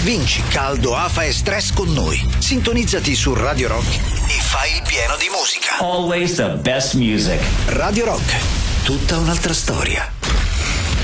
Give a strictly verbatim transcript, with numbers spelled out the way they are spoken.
Vinci caldo, afa e stress con noi. Sintonizzati su Radio Rock e fai il pieno di musica. Always the best music. Radio Rock, tutta un'altra storia.